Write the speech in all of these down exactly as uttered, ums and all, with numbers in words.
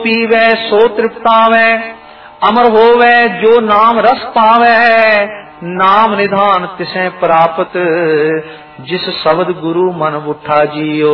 पीवै सो तृप्तावै, अमर होवै जो नाम रस पावै, नाम निधान तिसै प्राप्त, जिस शब्द गुरु मन उठा जियो।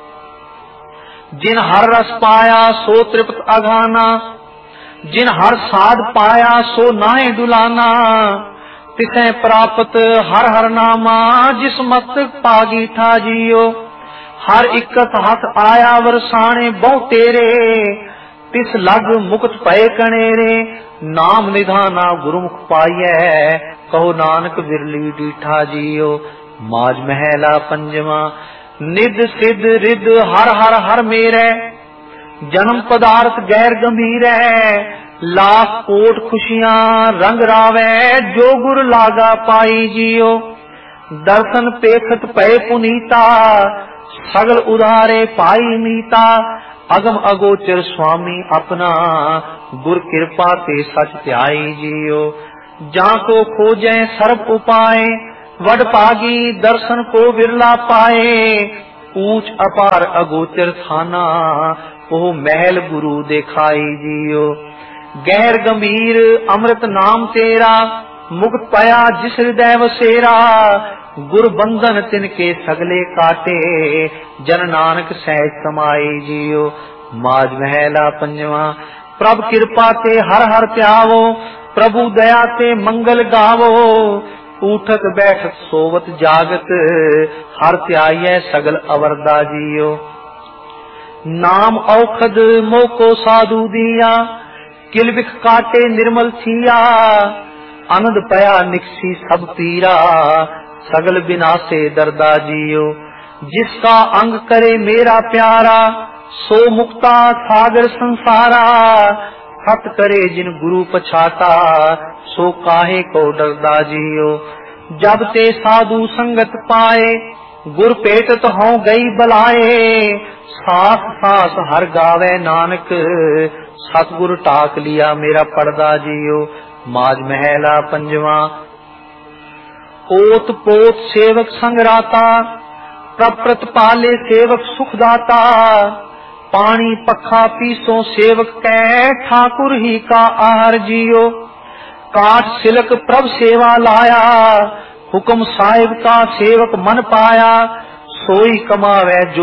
जिन हर रस पाया सो तृप्त अघाना, जिन हर साध पाया सो नाहे डुलाना, तिसै प्राप्त हर हर नामा, जिस मस्तक पागी था जियो। हर इकत हाथ आया वरसाने बहु तेरे, तिस लग मुक्त पए कनेरे, नाम निधाना गुरुमुख पाइयै, कहो नानक बिरली डीठा जियो। माज महला पंजवा। निध सिद्ध रिद हर हर हर मेरे, जन्म पदार्थ गैर गंभीर है, लाख कोट खुशियां रंग रावे, जो गुर लागा पाई जियो। दर्शन पेखत पए पुनीता, सगल उधारे पाई मीता, अगम अगोचर स्वामी अपना, गुर कृपा ते सच ध्याई जियो। जाको खोजे सर्व उपाय, वड पागी दर्शन को बिरला पाए, ऊंच अपार अगोचर थाना, ओह महल गुरु देखाई जियो। गहर गंभीर अमृत नाम तेरा, मुक्त पाया जिस हृदय वसेरा, गुर बंधन तिनके सगले काटे, जन नानक सहज समाई जियो। माज महला पंजवा। प्रभ कृपा ते हर हर त्यावो, प्रभु दया ते मंगल गावो, उठक बैठक सोवत जागत, हर त्याये सगल अवरदा जियो। नाम औखद मोको साधु दिया, किलबिख काटे निर्मल थिया, आनंद पया निकसी सब पीरा, सगल बिनासे दरदा जियो। जिसका अंग करे मेरा प्यारा, सो मुक्ता सागर संसारा, सत करे जिन गुरु पछाता, सो काहे को डरदा जियो। जब ते साधु संगत पाए, गुर पेटत हों गई बलाए, सास सास हर गावे नानक, सतगुर टाक लिया मेरा पर्दा जियो। माज महला पंजवा। ओत पोत सेवक संगराता, प्रप्रत पाले सेवक सुखदाता, पानी पखा पीसो सेवक कै, ठाकुर ही का आहार जियो। काट सिलक प्रभ सेवा लाया, हुक्म साहिब का सेवक मन पाया, सोई कमावे जो